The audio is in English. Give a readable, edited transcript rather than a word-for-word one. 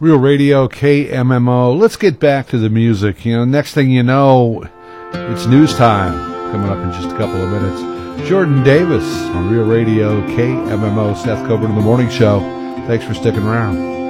Real Radio, KMMO. Let's get back to the music. Next thing you know, it's news time coming up in just a couple of minutes. Jordan Davis on Real Radio, KMMO. Seth Coburn in the Morning Show. Thanks for sticking around.